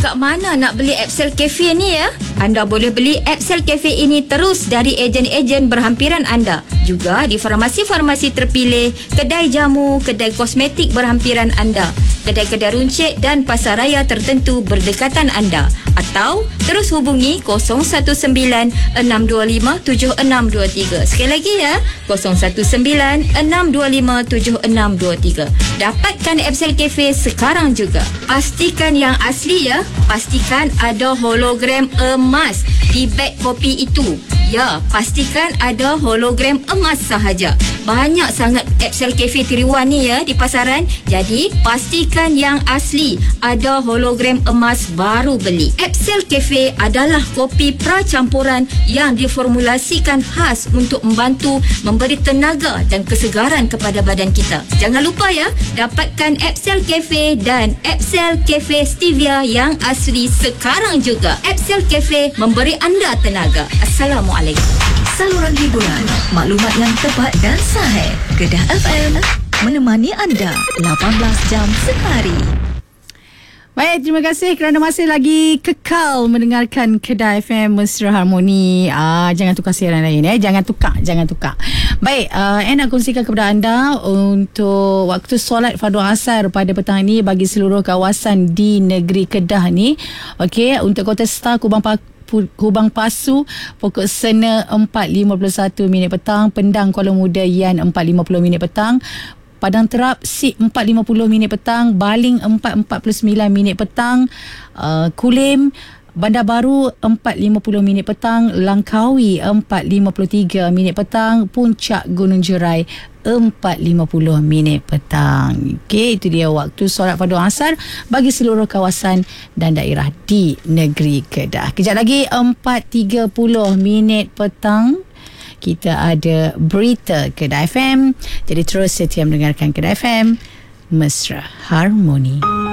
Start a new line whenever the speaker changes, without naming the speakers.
kat mana nak beli Epsel Cafe ni ya? Anda boleh beli Epsel Cafe ini terus dari ejen-ejen berhampiran anda. Juga di farmasi-farmasi terpilih, kedai jamu, kedai kosmetik berhampiran anda, kedai-kedai runcit dan pasaraya tertentu berdekatan anda. Atau terus hubungi 019-625-7623. Sekali lagi ya, 019-625-7623. Dapatkan Epsel Cafe sekarang juga. Pastikan yang asli ya. Pastikan ada hologram emas di beg kopi itu. Ya, pastikan ada hologram emas sahaja. Banyak sangat Epsel Cafe 3-in-1 ni ya di pasaran. Jadi, pastikan yang asli ada hologram emas baru beli. Epsel Cafe adalah kopi pracampuran yang diformulasikan khas untuk membantu memberi tenaga dan kesegaran kepada badan kita. Jangan lupa ya, dapatkan Epsel Cafe dan Epsel Cafe Stevia yang asli sekarang juga. Epsel Cafe memberi anda tenaga. Assalamualaikum.
Saluran hiburan, maklumat yang tepat dan sahih. Kedah FM menemani anda 18 jam sehari.
Baik, terima kasih kerana masih lagi kekal mendengarkan Kedah FM Mesra Harmoni. Jangan tukar siaran lain Jangan tukar. Baik, nak kongsikan kepada anda untuk waktu solat fardu asar pada petang ini bagi seluruh kawasan di negeri Kedah ni. Okey, untuk Kota Star, Kubang Pasu pukul Sena 4.51 minit petang, Pendang Kuala Muda Yan 4.50 minit petang, Padang Terap Sik 4.50 minit petang, Baling 4.49 minit petang, Kulim Bandar Baru 4.50 minit petang, Langkawi 4.53 minit petang, Puncak Gunung Jerai 4.50 minit petang. Okey, itu dia waktu solat fardu asar bagi seluruh kawasan dan daerah di negeri Kedah. Kejap lagi 4.30 minit petang kita ada berita Kedah FM. Jadi terus setia mendengarkan Kedah FM Mesra Harmoni.